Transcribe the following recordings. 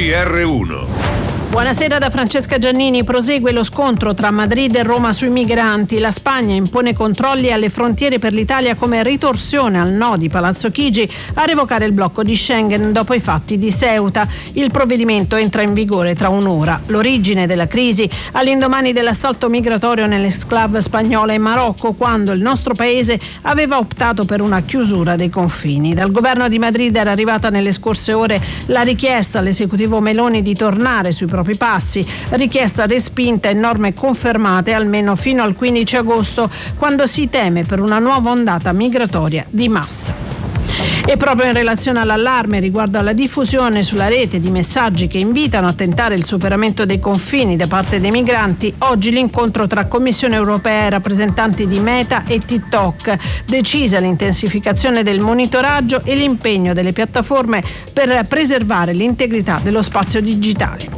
GR1. Buonasera da Francesca Giannini. Prosegue lo scontro tra Madrid e Roma sui migranti. La Spagna impone controlli alle frontiere per l'Italia come ritorsione al no di Palazzo Chigi a revocare il blocco di Schengen dopo i fatti di Ceuta. Il provvedimento entra in vigore tra un'ora. L'origine della crisi all'indomani dell'assalto migratorio nell'exclave spagnola in Marocco, quando il nostro paese aveva optato per una chiusura dei confini. Dal governo di Madrid era arrivata nelle scorse ore la richiesta all'esecutivo Meloni di tornare sui propri passi, richiesta respinta e norme confermate almeno fino al 15 agosto, quando si teme per una nuova ondata migratoria di massa. E proprio in relazione all'allarme riguardo alla diffusione sulla rete di messaggi che invitano a tentare il superamento dei confini da parte dei migranti, oggi l'incontro tra Commissione europea e rappresentanti di Meta e TikTok. Decisa l'intensificazione del monitoraggio e l'impegno delle piattaforme per preservare l'integrità dello spazio digitale.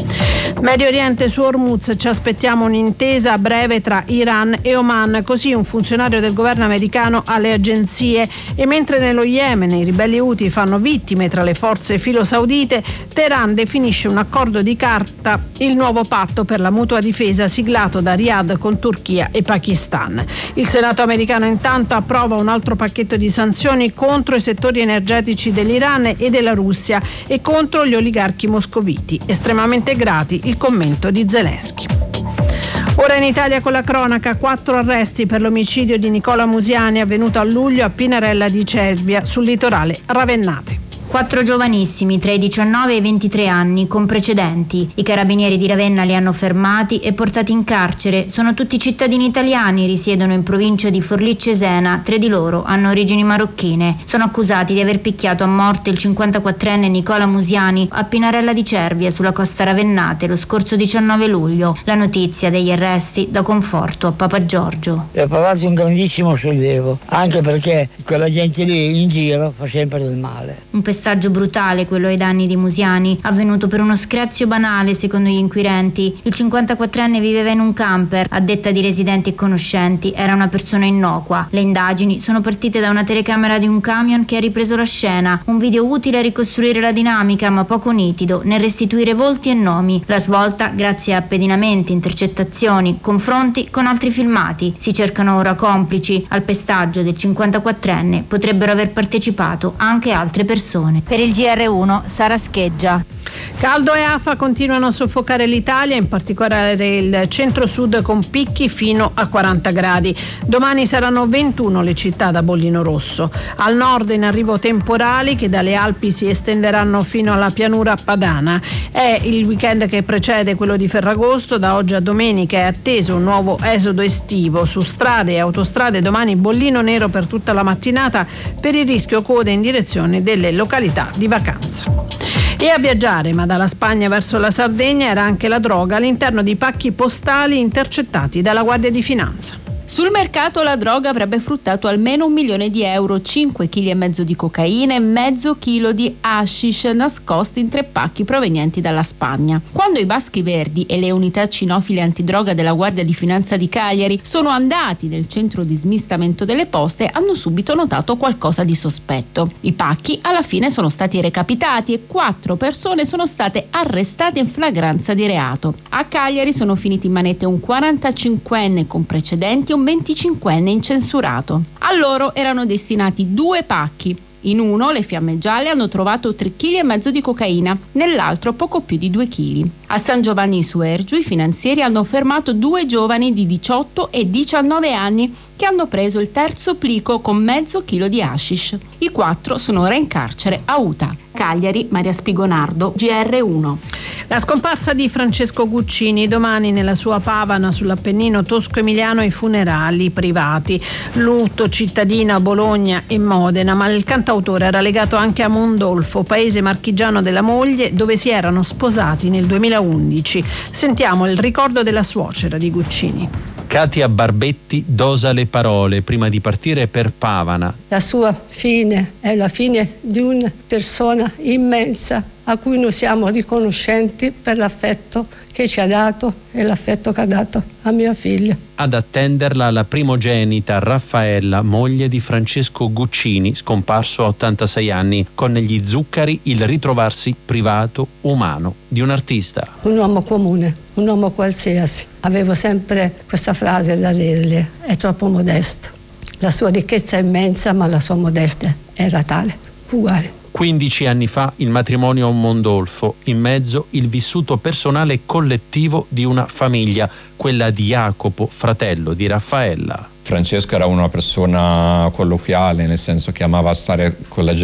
Medio Oriente, su Hormuz ci aspettiamo un'intesa a breve tra Iran e Oman, così un funzionario del governo americano alle agenzie. E mentre nello Yemen i ribelli Houthi fanno vittime tra le forze filo-saudite, Teheran definisce un accordo di carta, il nuovo patto per la mutua difesa siglato da Riyadh con Turchia e Pakistan. Il Senato americano intanto approva un altro pacchetto di sanzioni contro i settori energetici dell'Iran e della Russia e contro gli oligarchi moscoviti. Estremamente grati il commento di Zelensky. Ora in Italia con la cronaca, 4 arresti per l'omicidio di Nicola Musiani avvenuto a luglio a Pinarella di Cervia, sul litorale ravennate. 4 giovanissimi tra i 19 e i 23 anni con precedenti. I carabinieri di Ravenna li hanno fermati e portati in carcere. Sono tutti cittadini italiani, risiedono in provincia di Forlì-Cesena. 3 di loro hanno origini marocchine. Sono accusati di aver picchiato a morte il 54enne Nicola Musiani a Pinarella di Cervia, sulla costa ravennate, lo scorso 19 luglio. La notizia degli arresti dà conforto a Papa Giorgio. Ho provato un grandissimo sollievo, anche perché quella gente lì in giro fa sempre del male. Un pestaggio brutale quello ai danni di Musiani, avvenuto per uno screzio banale secondo gli inquirenti. Il 54enne viveva in un camper, a detta di residenti e conoscenti era una persona innocua. Le indagini sono partite da una telecamera di un camion che ha ripreso la scena, un video utile a ricostruire la dinamica ma poco nitido nel restituire volti e nomi. La svolta grazie a pedinamenti, intercettazioni, confronti con altri filmati. Si cercano ora complici. Al pestaggio del 54enne potrebbero aver partecipato anche altre persone. Per il GR1, Sara Scheggia. Caldo e afa continuano a soffocare l'Italia, in particolare il centro-sud, con picchi fino a 40 gradi. Domani saranno 21 le città da bollino rosso. Al nord in arrivo temporali che dalle Alpi si estenderanno fino alla pianura padana. È il weekend che precede quello di Ferragosto. Da oggi a domenica è atteso un nuovo esodo estivo. Su strade e autostrade domani bollino nero per tutta la mattinata per il rischio code in direzione delle località di vacanza. E a viaggiare, ma dalla Spagna verso la Sardegna, era anche la droga all'interno di pacchi postali intercettati dalla Guardia di Finanza. Sul mercato la droga avrebbe fruttato almeno €1 milione, 5,5 kg di cocaina e mezzo chilo di hashish nascosti in 3 pacchi provenienti dalla Spagna. Quando i Baschi Verdi e le unità cinofile antidroga della Guardia di Finanza di Cagliari sono andati nel centro di smistamento delle poste, hanno subito notato qualcosa di sospetto. I pacchi alla fine sono stati recapitati e 4 persone sono state arrestate in flagranza di reato. A Cagliari sono finiti in manette un 45enne con precedenti e un 25enne incensurato. A loro erano destinati 2 pacchi. In uno le fiamme gialle hanno trovato 3,5 kg di cocaina, nell'altro poco più di 2 kg. A San Giovanni su Ergiu i finanzieri hanno fermato 2 giovani di 18 e 19 anni che hanno preso il terzo plico con mezzo chilo di hashish. I 4 sono ora in carcere a Uta. Cagliari, Maria Spigonardo, GR1. La scomparsa di Francesco Guccini. Domani nella sua Pavana sull'Appennino tosco-emiliano i funerali privati. Lutto cittadino a Bologna e Modena, ma il cantautore era legato anche a Mondolfo, paese marchigiano della moglie, dove si erano sposati nel 2011. Sentiamo il ricordo della suocera di Guccini. Katia Barbetti dosa le parole prima di partire per Pavana. La sua fine è la fine di una persona immensa, a cui noi siamo riconoscenti per l'affetto che ci ha dato e l'affetto che ha dato a mia figlia. Ad attenderla la primogenita Raffaella, moglie di Francesco Guccini, scomparso a 86 anni, con negli zuccheri il ritrovarsi privato umano di un artista. Un uomo comune, un uomo qualsiasi. Avevo sempre questa frase da dirgli: è troppo modesto. La sua ricchezza è immensa, ma la sua modestia era tale, uguale. 15 anni fa il matrimonio a Mondolfo, in mezzo il vissuto personale e collettivo di una famiglia, quella di Jacopo, fratello di Raffaella. Francesco era una persona colloquiale, nel senso che amava stare con la gente